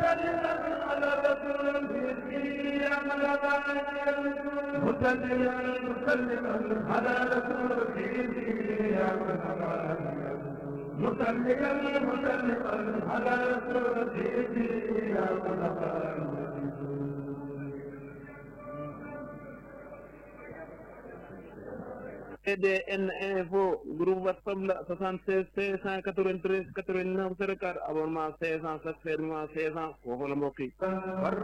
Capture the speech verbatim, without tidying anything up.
D N Info groupe WhatsApp la soixante-seize cinq cent quatre-vingt-treize quatre-vingt-neuf zéro quatre abonnement cinq cent chaque fermement cinq cent foofu la mbokk yi